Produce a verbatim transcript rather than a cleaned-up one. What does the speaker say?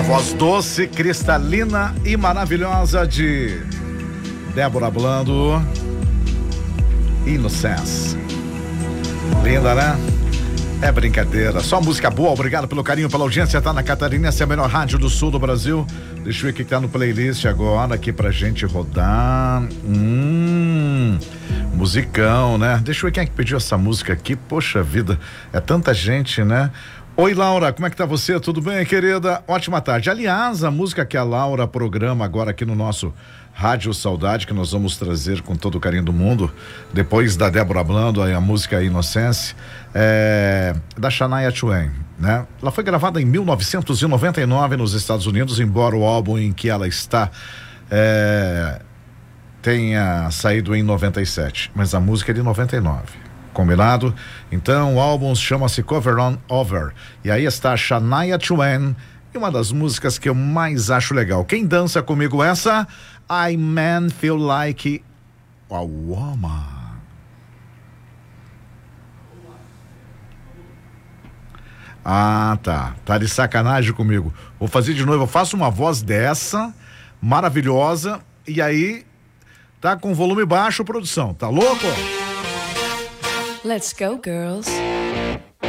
voz doce, cristalina e maravilhosa de Débora Blando, Innocence. Linda, né? É brincadeira, só música boa. Obrigado pelo carinho, pela audiência. Tá na Catarinense, a melhor rádio do sul do Brasil. Deixa eu ver o que tá no playlist agora aqui pra gente rodar. Hum, musicão, né? Deixa eu ver quem é que pediu essa música aqui. Poxa vida, é tanta gente, né? Oi, Laura, como é que tá você? Tudo bem, querida? Ótima tarde. Aliás, a música que a Laura programa agora aqui no nosso Rádio Saudade, que nós vamos trazer com todo o carinho do mundo, depois da Débora Blando, a música Inocência, é da Shania Twain, né? Ela foi gravada em mil novecentos e noventa e nove nos Estados Unidos, embora o álbum em que ela está é, tenha saído em noventa e sete, mas a música é de noventa e nove. Combinado? Então o álbum chama-se Cover On Over, e aí está a Shania Twain, e uma das músicas que eu mais acho legal. Quem dança comigo essa? I Man Feel Like a Woman. Ah, tá. Tá de sacanagem comigo. Vou fazer de novo. Eu faço uma voz dessa, maravilhosa, e aí tá com volume baixo, produção. Tá louco? Let's go, girls.